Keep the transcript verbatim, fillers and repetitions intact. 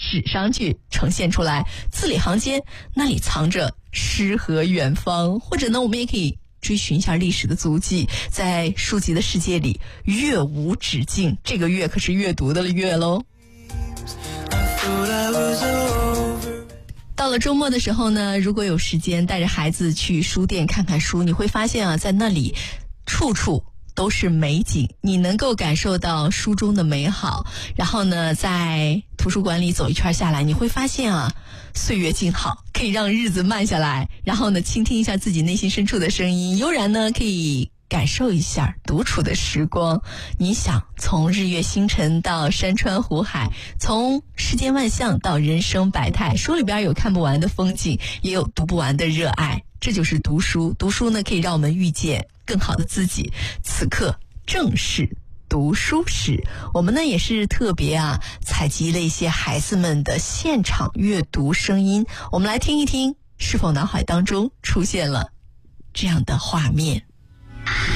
纸上去呈现出来，字里行间那里藏着诗和远方。或者呢，我们也可以追寻一下历史的足迹，在书籍的世界里阅无止境。这个阅可是阅读的阅喽。到了周末的时候呢，如果有时间带着孩子去书店看看书，你会发现啊，在那里处处都是美景，你能够感受到书中的美好。然后呢，在图书馆里走一圈下来，你会发现啊，岁月静好，可以让日子慢下来。然后呢，倾听一下自己内心深处的声音，悠然呢可以感受一下独处的时光。你想，从日月星辰到山川湖海，从世间万象到人生百态，书里边有看不完的风景，也有读不完的热爱。这就是读书。读书呢，可以让我们遇见更好的自己。此刻正是读书时。我们呢也是特别啊采集了一些孩子们的现场阅读声音，我们来听一听，是否脑海当中出现了这样的画面。